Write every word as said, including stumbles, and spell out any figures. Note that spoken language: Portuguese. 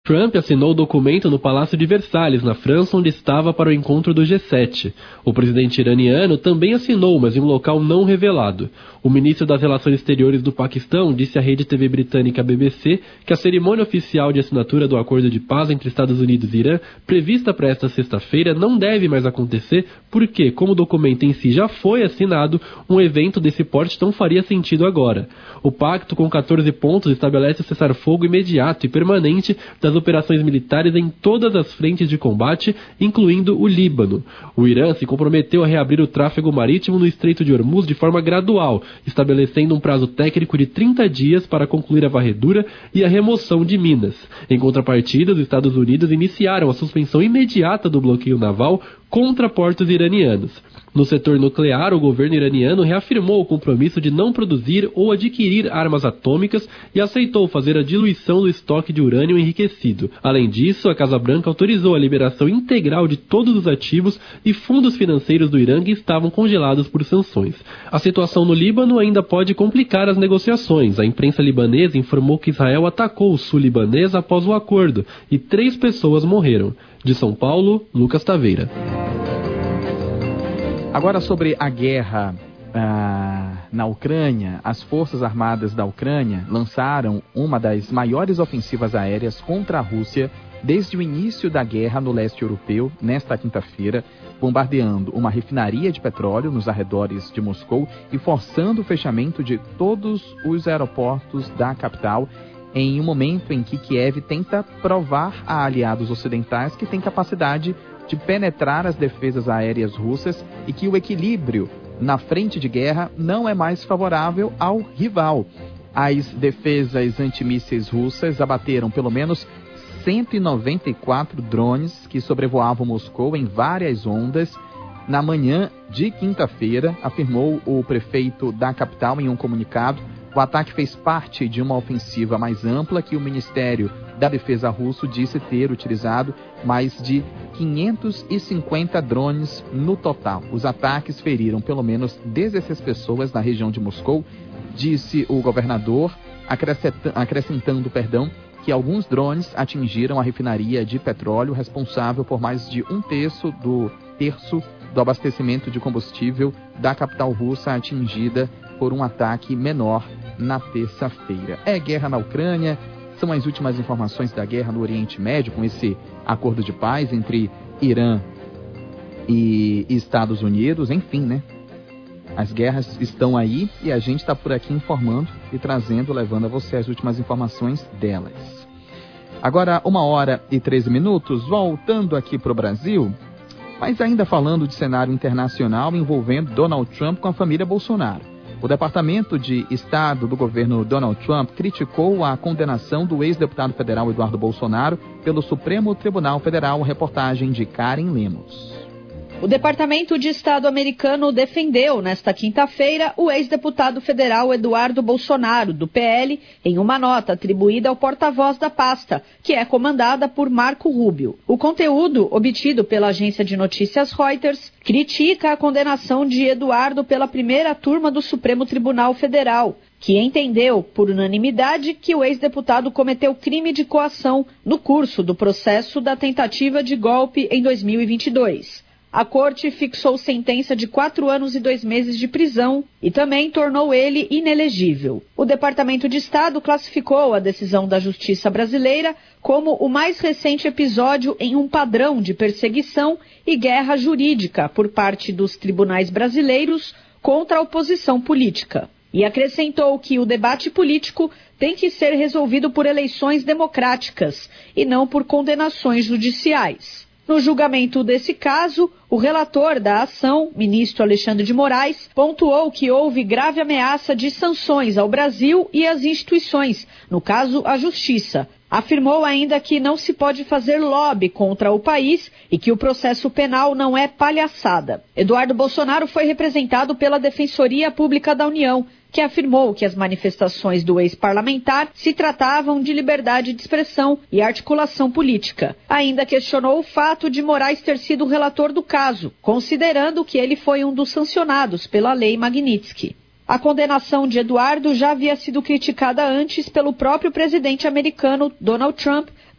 Trump assinou o documento no Palácio de Versalhes, na França, onde estava para o encontro do G sete. O presidente iraniano também assinou, mas em um local não revelado. O ministro das Relações Exteriores do Paquistão disse à rede T V britânica B B C que a cerimônia oficial de assinatura do acordo de paz entre Estados Unidos e Irã, prevista para esta sexta-feira, não deve mais acontecer porque, como o documento em si já foi assinado, um evento desse porte não faria sentido agora. O pacto, com quatorze pontos, estabelece o cessar-fogo imediato e permanente das operações militares em todas as frentes de combate, incluindo o Líbano. O Irã se comprometeu a reabrir o tráfego marítimo no Estreito de Hormuz de forma gradual, estabelecendo um prazo técnico de trinta dias para concluir a varredura e a remoção de minas. Em contrapartida, os Estados Unidos iniciaram a suspensão imediata do bloqueio naval contra portos iranianos. No setor nuclear, o governo iraniano reafirmou o compromisso de não produzir ou adquirir armas atômicas e aceitou fazer a diluição do estoque de urânio enriquecido. Além disso, a Casa Branca autorizou a liberação integral de todos os ativos e fundos financeiros do Irã que estavam congelados por sanções. A situação no Líbano ainda pode complicar as negociações. A imprensa libanesa informou que Israel atacou o sul libanês após o acordo e três pessoas morreram. De São Paulo, Lucas Taveira. Agora sobre a guerra ah, na Ucrânia, as Forças Armadas da Ucrânia lançaram uma das maiores ofensivas aéreas contra a Rússia desde o início da guerra no leste europeu, nesta quinta-feira, bombardeando uma refinaria de petróleo nos arredores de Moscou e forçando o fechamento de todos os aeroportos da capital, em um momento em que Kiev tenta provar a aliados ocidentais que tem capacidade de penetrar as defesas aéreas russas e que o equilíbrio na frente de guerra não é mais favorável ao rival. As defesas antimísseis russas abateram pelo menos cento e noventa e quatro drones que sobrevoavam Moscou em várias ondas na manhã de quinta-feira, afirmou o prefeito da capital em um comunicado. O ataque fez parte de uma ofensiva mais ampla que o Ministério da Defesa russo disse ter utilizado mais de quinhentos e cinquenta drones no total. Os ataques feriram pelo menos dezesseis pessoas na região de Moscou, disse o governador, acrescentando, perdão, que alguns drones atingiram a refinaria de petróleo, responsável por mais de um terço do terço do abastecimento de combustível da capital russa, atingida por um ataque menor na terça-feira. É guerra na Ucrânia, são as últimas informações da guerra no Oriente Médio, com esse acordo de paz entre Irã e Estados Unidos, enfim, né? As guerras estão aí e a gente está por aqui informando e trazendo, levando a você as últimas informações delas. Agora, uma hora e treze minutos, voltando aqui para o Brasil, mas ainda falando de cenário internacional envolvendo Donald Trump com a família Bolsonaro. O Departamento de Estado do governo Donald Trump criticou a condenação do ex-deputado federal Eduardo Bolsonaro pelo Supremo Tribunal Federal, reportagem de Karen Lemos. O Departamento de Estado americano defendeu, nesta quinta-feira, o ex-deputado federal Eduardo Bolsonaro, do P L, em uma nota atribuída ao porta-voz da pasta, que é comandada por Marco Rubio. O conteúdo, obtido pela agência de notícias Reuters, critica a condenação de Eduardo pela primeira turma do Supremo Tribunal Federal, que entendeu, por unanimidade, que o ex-deputado cometeu crime de coação no curso do processo da tentativa de golpe em dois mil e vinte e dois. A corte fixou sentença de quatro anos e dois meses de prisão e também tornou ele inelegível. O Departamento de Estado classificou a decisão da Justiça brasileira como o mais recente episódio em um padrão de perseguição e guerra jurídica por parte dos tribunais brasileiros contra a oposição política. E acrescentou que o debate político tem que ser resolvido por eleições democráticas e não por condenações judiciais. No julgamento desse caso, o relator da ação, ministro Alexandre de Moraes, pontuou que houve grave ameaça de sanções ao Brasil e às instituições, no caso, a Justiça. Afirmou ainda que não se pode fazer lobby contra o país e que o processo penal não é palhaçada. Eduardo Bolsonaro foi representado pela Defensoria Pública da União, que afirmou que as manifestações do ex-parlamentar se tratavam de liberdade de expressão e articulação política. Ainda questionou o fato de Moraes ter sido o relator do caso, considerando que ele foi um dos sancionados pela Lei Magnitsky. A condenação de Eduardo já havia sido criticada antes pelo próprio presidente americano Donald Trump